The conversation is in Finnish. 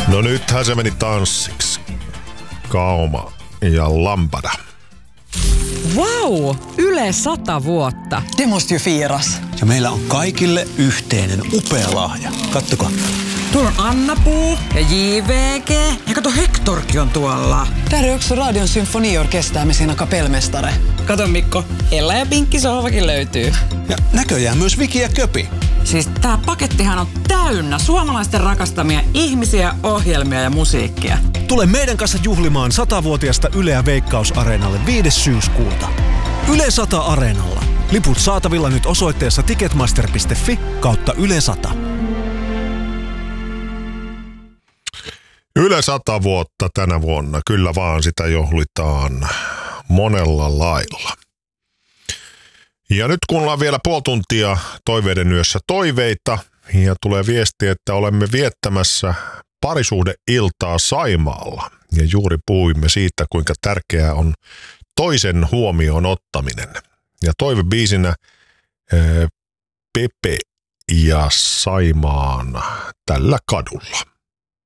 No nythän se meni tanssiksi. Kauma ja Lambada. Vau! Yle 100 vuotta. Det måste ju firas. Ja meillä on kaikille yhteinen upea lahja. Kattokaa. Tuolla on Anna-Puu ja JVG. Ja kato, Hektorkin on tuolla. Där är också Radion symfoniorkester med sina kapellmästare. Kato Mikko, Ella ja Pinkki sohvakin löytyy. Ja näköjään myös Viki ja Köpi. Siis tää pakettihan on täynnä suomalaisten rakastamia ihmisiä, ohjelmia ja musiikkia. Tule meidän kanssa juhlimaan 100-vuotiasta Yleä Veikkaus-areenalle 5. syyskuuta. Yle 100 Areenalla. Liput saatavilla nyt osoitteessa ticketmaster.fi/Yle 100. Yle 100 vuotta tänä vuonna. Kyllä vaan sitä juhlitaan monella lailla. Ja nyt kun ollaan vielä puoli tuntia toiveiden yössä toiveita ja tulee viesti, että olemme viettämässä parisuhdeiltaa Saimaalla. Ja juuri puhuimme siitä, kuinka tärkeää on toisen huomioon ottaminen. Ja toivebiisinä Pepe ja Saimaan tällä kadulla.